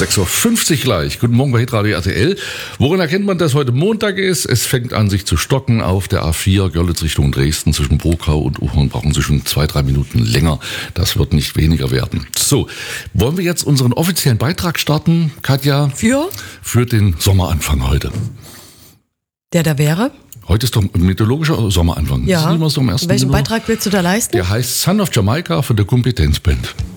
6.50 Uhr gleich. Guten Morgen bei Hitradio RTL. Woran erkennt man, dass heute Montag ist? Es fängt an, sich zu stocken auf der A4 Görlitz Richtung Dresden. Zwischen Brokau und Uhorn brauchen Sie schon 2-3 Minuten länger. Das wird nicht weniger werden. So, wollen wir jetzt unseren offiziellen Beitrag starten, Katja? Für den Sommeranfang heute. Der da wäre? Heute ist doch ein meteorologischer Sommeranfang. Ja. Das ist nicht mal so am 1. Welchen Januar. Beitrag willst du da leisten? Der heißt Son of Jamaica von der Kompetenzband.